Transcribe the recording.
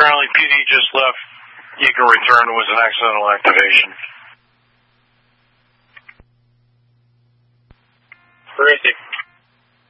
Apparently PD just left. You can return. It was an accidental activation.